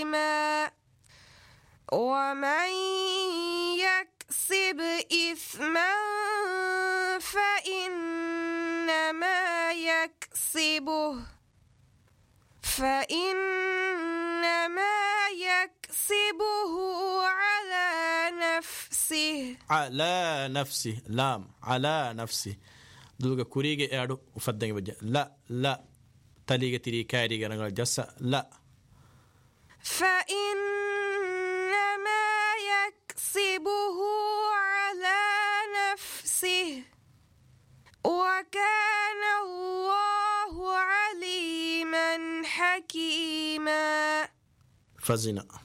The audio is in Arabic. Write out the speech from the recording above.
حكيما ومن يكسب إثما فإنما يكسبه على نفسه لام على نفسه دوغا كوريغي ادو وفدنگ بجا لا تليغا تري كاريغا نغال جسا لا فإنما يكسبه على نفسه وكان الله عليما حكيما. فزنا